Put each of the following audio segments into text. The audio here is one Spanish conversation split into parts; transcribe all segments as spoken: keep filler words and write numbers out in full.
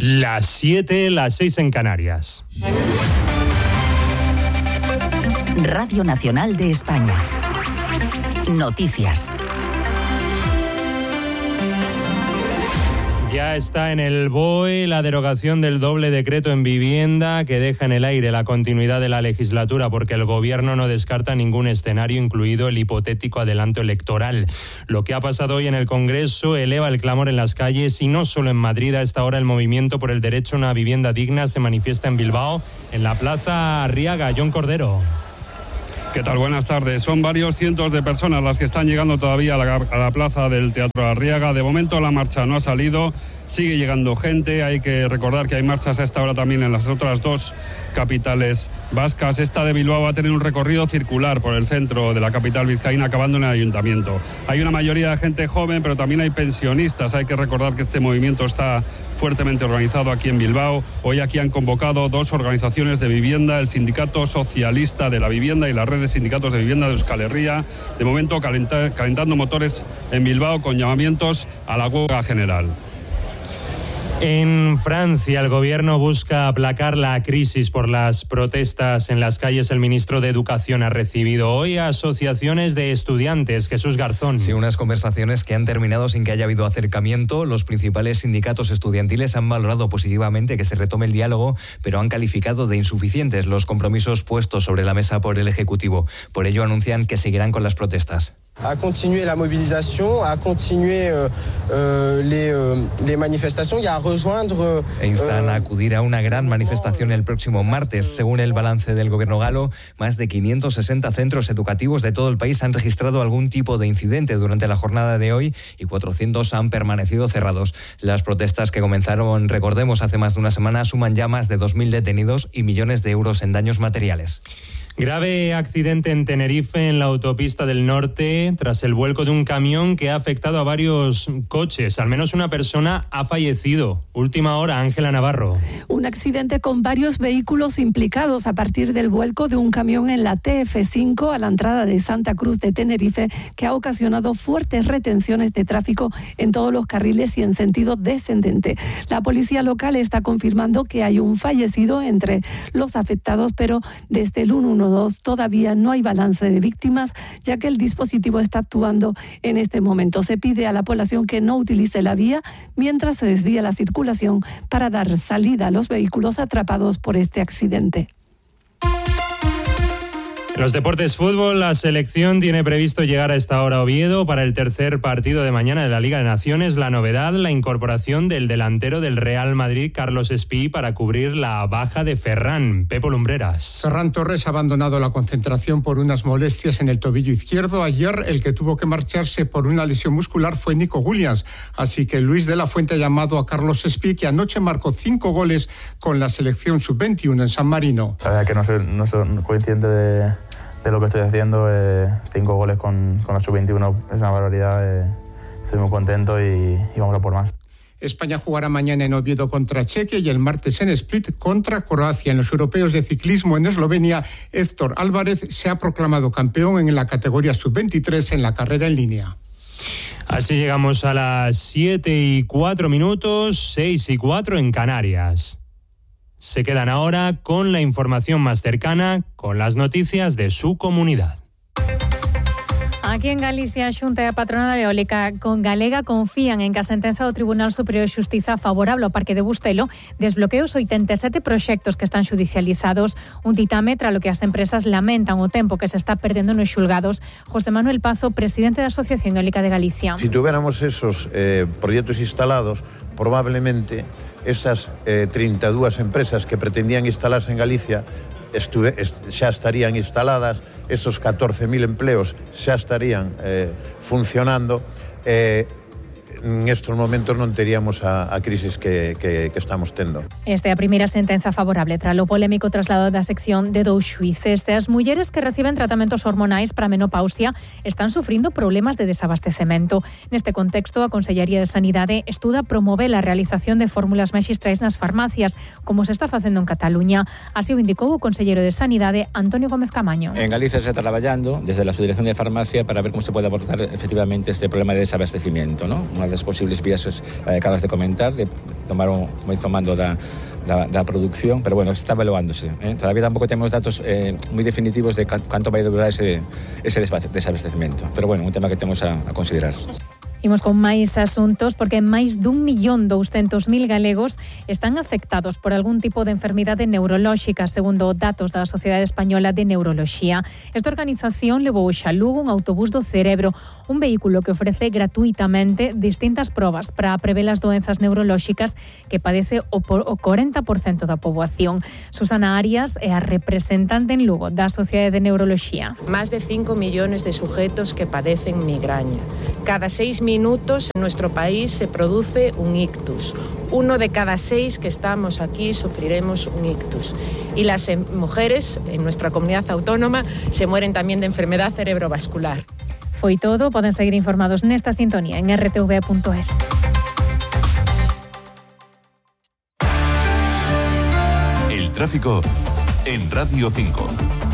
Las siete, las seis en Canarias. Radio Nacional de España. Noticias. Ya está en el B O E la derogación del doble decreto en vivienda que deja en el aire la continuidad de la legislatura porque el gobierno no descarta ningún escenario, incluido el hipotético adelanto electoral. Lo que ha pasado hoy en el Congreso eleva el clamor en las calles y no solo en Madrid. A esta hora el movimiento por el derecho a una vivienda digna se manifiesta en Bilbao, en la Plaza Arriaga. John Cordero. ¿Qué tal? Buenas tardes. Son varios cientos de personas las que están llegando todavía a la, a la plaza del Teatro Arriaga. De momento la marcha no ha salido, sigue llegando gente. Hay que recordar que hay marchas a esta hora también en las otras dos capitales vascas. Esta de Bilbao va a tener un recorrido circular por el centro de la capital vizcaína, acabando en el ayuntamiento. Hay una mayoría de gente joven, pero también hay pensionistas. Hay que recordar que este movimiento está fuertemente organizado aquí en Bilbao. Hoy aquí han convocado dos organizaciones de vivienda, el Sindicato Socialista de la Vivienda y la Red de Sindicatos de Vivienda de Euskal Herria. De momento calenta, calentando motores en Bilbao con llamamientos a la huelga general. En Francia, el gobierno busca aplacar la crisis por las protestas en las calles. El ministro de Educación ha recibido hoy a asociaciones de estudiantes. Jesús Garzón. Sí, unas conversaciones que han terminado sin que haya habido acercamiento. Los principales sindicatos estudiantiles han valorado positivamente que se retome el diálogo, pero han calificado de insuficientes los compromisos puestos sobre la mesa por el Ejecutivo. Por ello anuncian que seguirán con las protestas. A continuer la movilización, a continuer euh, euh, les, euh, les manifestations y a rejoindre... E instan a acudir a una gran manifestación el próximo martes. Según el balance del gobierno galo, más de quinientos sesenta centros educativos de todo el país han registrado algún tipo de incidente durante la jornada de hoy y cuatrocientos han permanecido cerrados. Las protestas que comenzaron, recordemos, hace más de una semana, suman ya más de dos mil detenidos y millones de euros en daños materiales. Grave accidente en Tenerife, en la autopista del norte, tras el vuelco de un camión que ha afectado a varios coches. Al menos una persona ha fallecido. Última hora, Ángela Navarro. Un accidente con varios vehículos implicados a partir del vuelco de un camión en la T F cinco a la entrada de Santa Cruz de Tenerife, que ha ocasionado fuertes retenciones de tráfico en todos los carriles y en sentido descendente. La policía local está confirmando que hay un fallecido entre los afectados, pero desde el ciento doce todavía no hay balance de víctimas, ya que el dispositivo está actuando en este momento. Se pide a la población que no utilice la vía mientras se desvía la circulación para dar salida a los vehículos atrapados por este accidente. En los deportes fútbol, la selección tiene previsto llegar a esta hora a Oviedo para el tercer partido de mañana de la Liga de Naciones. La novedad, la incorporación del delantero del Real Madrid, Carlos Espí, para cubrir la baja de Ferran. Pepo Lumbreras. Ferran Torres ha abandonado la concentración por unas molestias en el tobillo izquierdo. Ayer el que tuvo que marcharse por una lesión muscular fue Nico Williams. Así que Luis de la Fuente ha llamado a Carlos Espí, que anoche marcó cinco goles con la selección sub veintiuno en San Marino. La verdad que no soy, no soy consciente de... de lo que estoy haciendo. Eh, cinco goles con, con la sub veintiuno es una barbaridad. Eh, estoy muy contento y, y vamos a por más. España jugará mañana en Oviedo contra Chequia y el martes en Split contra Croacia. En los europeos de ciclismo en Eslovenia, Héctor Álvarez se ha proclamado campeón en la categoría sub veintitrés en la carrera en línea. Así llegamos a las siete y cuatro minutos, seis y cuatro en Canarias. Se quedan ahora con la información más cercana, con las noticias de su comunidad. Aquí en Galicia, a Xunta e a Patronal Eólica con Galega confían en que a sentenza do Tribunal Superior de Xustiza favorable ao Parque de Bustelo desbloquee os oitenta e sete proxectos que están xudicializados. Un ditame tras lo que as empresas lamentan o tempo que se está perdendo nos xulgados. José Manuel Pazo, presidente da Asociación Eólica de Galicia. Si tuviéramos esos eh, proyectos instalados, probablemente estas eh, treinta e dúas empresas que pretendían instalarse en Galicia estuve, est, xa estarían instaladas, esos catorce mil empleos xa estarían eh, funcionando. Eh, en estos momentos non teríamos a, a crisis que, que, que estamos tendo. Esta é a primeira sentenza favorable tras o polémico traslado da sección de dous xuíces. As mulleres que reciben tratamentos hormonais para menopausia están sufrindo problemas de desabastecemento. Neste contexto, a Consellería de Sanidade estuda promover a realización de fórmulas maxistrais nas farmacias, como se está facendo en Cataluña. Así o indicou o Conselleiro de Sanidade, Antonio Gómez Camaño. En Galicia se está traballando desde la Subdirección de Farmacia para ver como se puede abordar efectivamente este problema de desabastecimiento, ¿no? Una de las posibles vías es la que acabas de comentar, de tomaron como hizo mando da, da, da producción, pero bueno, está evaluándose. ¿eh? Todavía tampoco tenemos datos eh, muy definitivos de cuánto va a durar ese, ese desabastecimiento, pero bueno, un tema que tenemos a, a considerar. Imos con máis asuntos porque máis dun millón douscentos mil galegos están afectados por algún tipo de enfermidade neurolóxica, segundo datos da Sociedade Española de Neuroloxía. Esta organización levou xa Lugo un autobús do cerebro, un vehículo que ofrece gratuitamente distintas probas para prever as doenzas neurolóxicas que padece o cuarenta por ciento da poboación. Susana Arias é a representante en Lugo da Sociedade de Neuroloxía. Más de cinco millones de sujetos que padecen migraña. Cada seis minutos en nuestro país se produce un ictus. Uno de cada seis que estamos aquí sufriremos un ictus. Y las mujeres en nuestra comunidad autónoma se mueren también de enfermedad cerebrovascular. Foi todo, poden seguir informados nesta sintonía en r t v punto es. El tráfico en Radio cinco.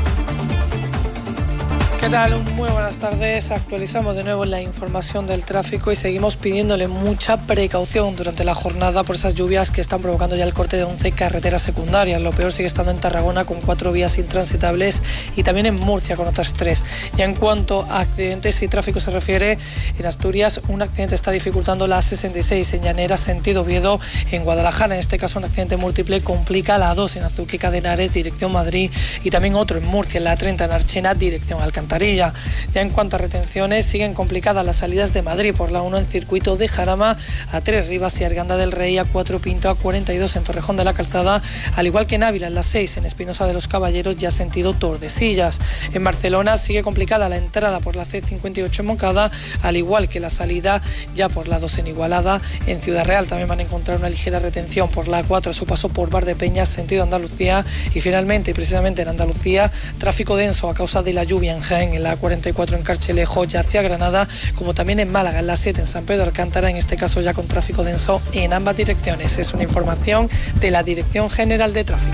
¿Qué tal? Muy buenas tardes. Actualizamos de nuevo la información del tráfico y seguimos pidiéndole mucha precaución durante la jornada por esas lluvias que están provocando ya el corte de once carreteras secundarias. Lo peor sigue estando en Tarragona con cuatro vías intransitables y también en Murcia con otras tres. Y en cuanto a accidentes y tráfico se refiere, en Asturias un accidente está dificultando la A sesenta y seis en Llanera, sentido Oviedo. En Guadalajara, en este caso un accidente múltiple, complica la A dos en Azuquica de Henares, dirección Madrid, y también otro en Murcia, en la A treinta en Archena, dirección Alcantarilla. Ya en cuanto a retenciones, siguen complicadas las salidas de Madrid por la uno en circuito de Jarama, a tres Rivas y Arganda del Rey, a cuatro Pinto, a cuarenta y dos en Torrejón de la Calzada, al igual que en Ávila, en la seis en Espinosa de los Caballeros, ya sentido Tordesillas. En Barcelona sigue complicada la entrada por la C cincuenta y ocho en Moncada, al igual que la salida ya por la dos en Igualada. En Ciudad Real también van a encontrar una ligera retención por la cuatro a su paso por Bar de Peñas, sentido Andalucía. Y finalmente, y precisamente en Andalucía, tráfico denso a causa de la lluvia en Jaén, en la cuarenta y cuatro en Carchelejo, ya hacia Granada, como también en Málaga, en la siete en San Pedro Alcántara, en este caso ya con tráfico denso en ambas direcciones. Es una información de la Dirección General de Tráfico.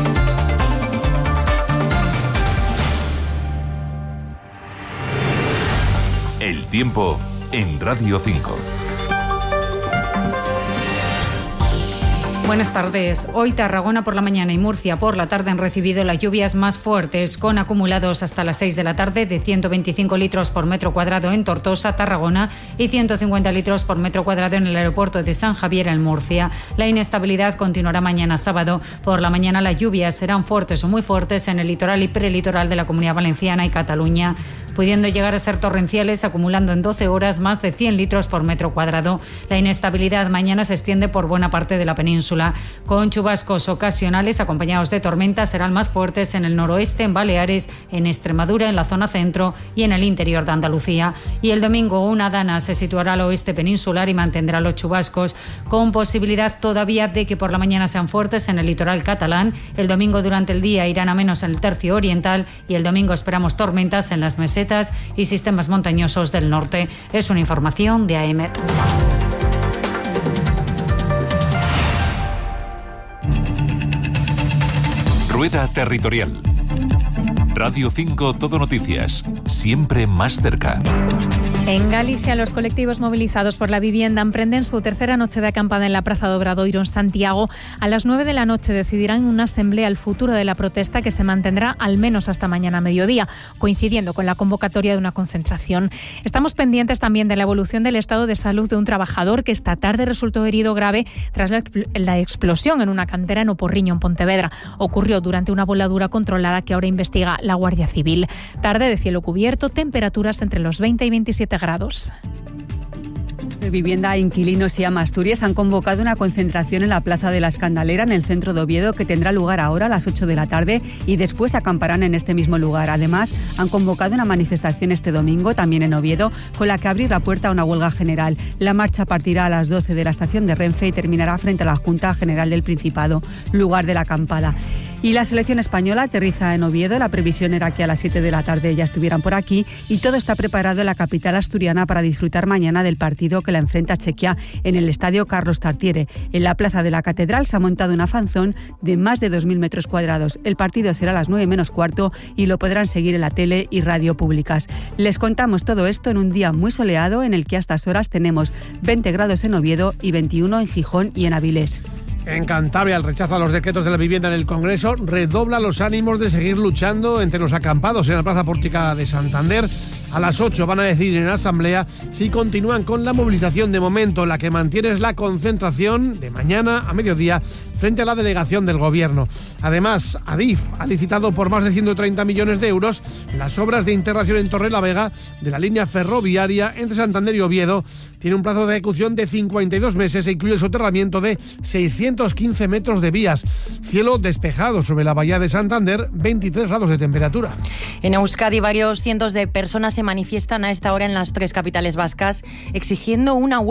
El tiempo en Radio cinco. Buenas tardes. Hoy Tarragona por la mañana y Murcia por la tarde han recibido las lluvias más fuertes, con acumulados hasta las seis de la tarde de ciento veinticinco litros por metro cuadrado en Tortosa, Tarragona, y ciento cincuenta litros por metro cuadrado en el aeropuerto de San Javier, en Murcia. La inestabilidad continuará mañana sábado. Por la mañana las lluvias serán fuertes o muy fuertes en el litoral y prelitoral de la Comunidad Valenciana y Cataluña, pudiendo llegar a ser torrenciales, acumulando en doce horas más de cien litros por metro cuadrado. La inestabilidad mañana se extiende por buena parte de la península, con chubascos ocasionales acompañados de tormentas. Serán más fuertes en el noroeste, en Baleares, en Extremadura, en la zona centro y en el interior de Andalucía. Y el domingo una dana se situará al oeste peninsular y mantendrá los chubascos, con posibilidad todavía de que por la mañana sean fuertes en el litoral catalán. El domingo durante el día irán a menos en el tercio oriental y el domingo esperamos tormentas en las mesetas y sistemas montañosos del norte. Es una información de A E M E T. Rueda Territorial. Radio cinco Todo Noticias, siempre más cerca. En Galicia, los colectivos movilizados por la vivienda emprenden su tercera noche de acampada en la Praza de Obradoiro, en Santiago. A las nueve de la noche decidirán en una asamblea el futuro de la protesta, que se mantendrá al menos hasta mañana a mediodía, coincidiendo con la convocatoria de una concentración. Estamos pendientes también de la evolución del estado de salud de un trabajador que esta tarde resultó herido grave tras la, la explosión en una cantera en Oporriño, en Pontevedra. Ocurrió durante una voladura controlada que ahora investiga la Guardia Civil. Tarde de cielo cubierto, temperaturas entre los veinte y veintisiete grados. De Vivienda, Inquilinos y Amasturias han convocado una concentración en la Plaza de la Escandalera, en el centro de Oviedo, que tendrá lugar ahora a las ocho de la tarde, y después acamparán en este mismo lugar. Además, han convocado una manifestación este domingo, también en Oviedo, con la que abrir la puerta a una huelga general. La marcha partirá a las doce de la estación de Renfe y terminará frente a la Junta General del Principado, lugar de la acampada. Y la selección española aterriza en Oviedo. La previsión era que a las siete de la tarde ya estuvieran por aquí y todo está preparado en la capital asturiana para disfrutar mañana del partido que la enfrenta a Chequia en el estadio Carlos Tartiere. En la plaza de la Catedral se ha montado una fanzón de más de dos mil metros cuadrados. El partido será a las nueve menos cuarto y lo podrán seguir en la tele y radio públicas. Les contamos todo esto en un día muy soleado en el que a estas horas tenemos veinte grados en Oviedo y veintiuno en Gijón y en Avilés. En Cantabria, el rechazo a los decretos de la vivienda en el Congreso redobla los ánimos de seguir luchando entre los acampados en la Plaza Pórtica de Santander. A las ocho van a decidir en Asamblea si continúan con la movilización. De momento, la que mantiene es la concentración de mañana a mediodía frente a la delegación del Gobierno. Además, Adif ha licitado por más de ciento treinta millones de euros las obras de integración en Torrelavega de la línea ferroviaria entre Santander y Oviedo. Tiene un plazo de ejecución de cincuenta y dos meses e incluye el soterramiento de seiscientos quince metros de vías. Cielo despejado sobre la bahía de Santander, veintitrés grados de temperatura. En Euskadi, varios cientos de personas se manifiestan a esta hora en las tres capitales vascas exigiendo una